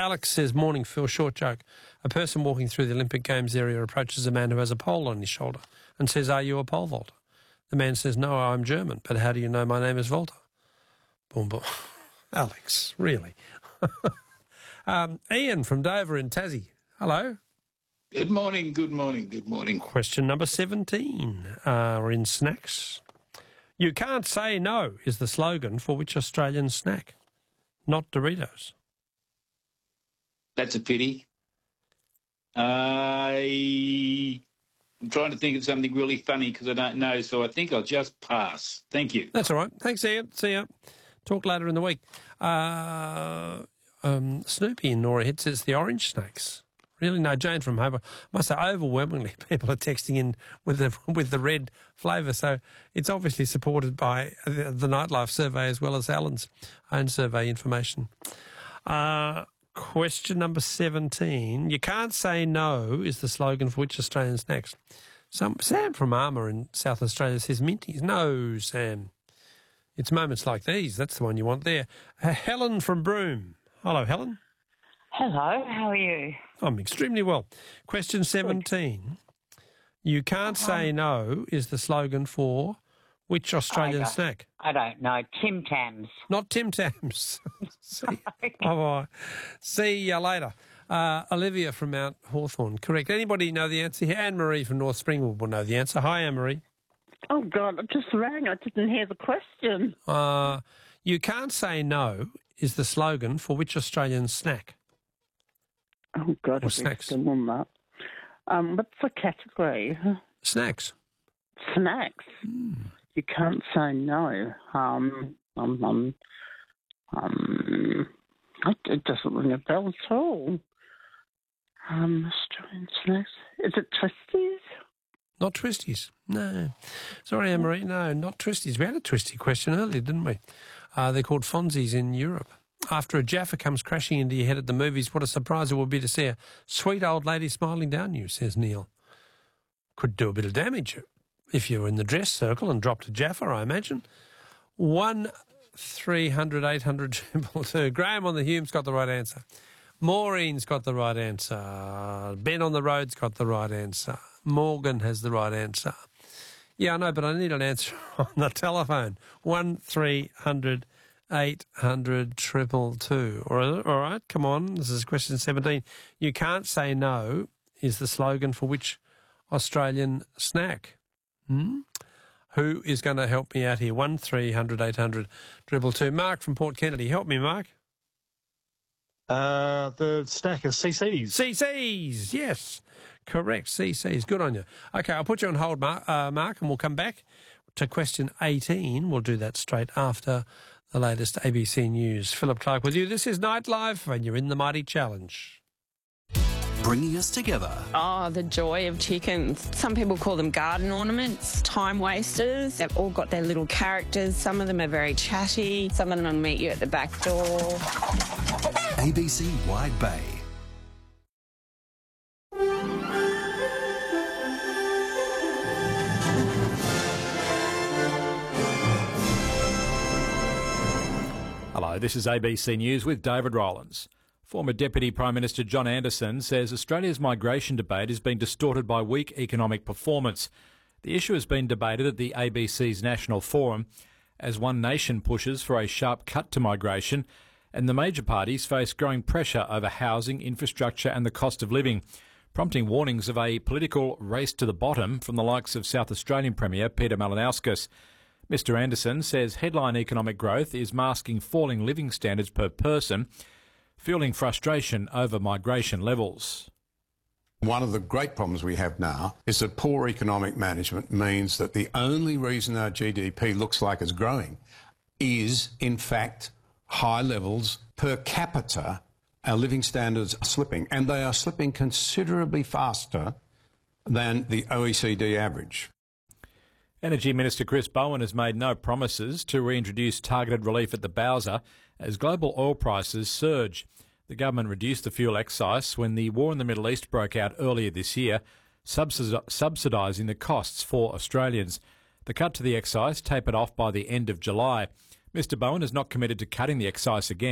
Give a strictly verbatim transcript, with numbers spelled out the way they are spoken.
Alex says, morning, Phil, short joke. A person walking through the Olympic Games area approaches a man who has a pole on his shoulder and says, are you a pole vaulter? The man says, no, I'm German, but how do you know my name is Volta? Boom, boom. Alex, really? um, Ian from Dover in Tassie. Hello. Good morning, good morning, good morning. Question number seventeen. Uh, we're in snacks. You can't say no is the slogan for which Australian snack? Not Doritos. That's a pity. I... I'm trying to think of something really funny because I don't know, so I think I'll just pass. Thank you. That's all right. Thanks, Ian. See ya. Talk later in the week. Uh, um, Snoopy in Nora Head says the orange snakes. Really? No, Jane from Homer. I must say, overwhelmingly, people are texting in with the with the red flavour, so it's obviously supported by the, the Nightlife survey as well as Alan's own survey information. Uh, question number seventeen. You can't say no is the slogan for which Australians next. Some, Sam from Armour in South Australia says Minties. No, Sam. It's moments like these. That's the one you want there. Uh, Helen from Broome. Hello, Helen. Hello, how are you? I'm extremely well. Question seventeen. You can't uh-huh. say no is the slogan for which Australian I snack? I don't know. Tim Tams. Not Tim Tams. See, bye-bye. See you later. Uh, Olivia from Mount Hawthorn. Correct. Anybody know the answer here? Anne-Marie from North Springwood will know the answer. Hi, Anne-Marie. Oh, God, I just rang. I didn't hear the question. Uh, you can't say no is the slogan for which Australian snack? Oh, God, or I'm snacks. still on that. Um, what's the category? Snacks. Snacks. Mm. You can't say no. Um, um, um, um, it doesn't ring a bell at all. Um, Australian snacks. Is it Twisties? Not Twisties. No. Sorry, Anne-Marie. No, not Twisties. We had a Twisty question earlier, didn't we? Uh, they're called Fonzies in Europe. After a Jaffa comes crashing into your head at the movies, what a surprise it would be to see a sweet old lady smiling down you, says Neil. Could do a bit of damage if you were in the dress circle and dropped a Jaffa, I imagine. One three hundred eight hundred triple two. Graham on the Hume's got the right answer. Maureen's got the right answer. Ben on the Road's got the right answer. Morgan has the right answer. Yeah, I know, but I need an answer on the telephone. One three hundred eight hundred triple two. All right, come on. This is question seventeen. You can't say no is the slogan for which Australian snack? Hmm? Who is going to help me out here? One three hundred eight hundred triple two. Mark from Port Kennedy. Help me, Mark. Uh, the snack is C C's. C C's, yes. Correct, C C's. Good on you. Okay, I'll put you on hold, Mark, uh, Mark, and we'll come back to question eighteen. We'll do that straight after the latest A B C News. Philip Clark with you. This is Nightlife, and you're in the Mighty Challenge. Bringing us together. Oh, the joy of chickens. Some people call them garden ornaments, time wasters. They've all got their little characters. Some of them are very chatty. Some of them will meet you at the back door. A B C Wide Bay. Hello, this is A B C News with David Rowlands. Former Deputy Prime Minister John Anderson says Australia's migration debate has been distorted by weak economic performance. The issue has been debated at the A B C's National Forum as One Nation pushes for a sharp cut to migration, and the major parties face growing pressure over housing, infrastructure and the cost of living, prompting warnings of a political race to the bottom from the likes of South Australian Premier Peter Malinauskas. Mister Anderson says headline economic growth is masking falling living standards per person, fueling frustration over migration levels. One of the great problems we have now is that poor economic management means that the only reason our G D P looks like it's growing is, in fact, high levels per capita. Our living standards are slipping, and they are slipping considerably faster than the O E C D average. Energy Minister Chris Bowen has made no promises to reintroduce targeted relief at the Bowser as global oil prices surge. The government reduced the fuel excise when the war in the Middle East broke out earlier this year, subsidising the costs for Australians. The cut to the excise tapered off by the end of July. Mister Bowen has not committed to cutting the excise again.